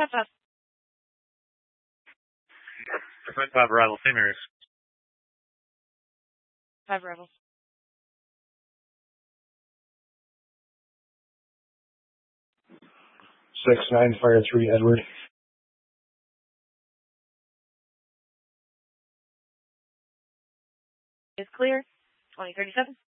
Pass. Defend 5 arrival, St. Mary's. 5 arrivals. 6-9, fire 3, Edward. Is clear. 2037.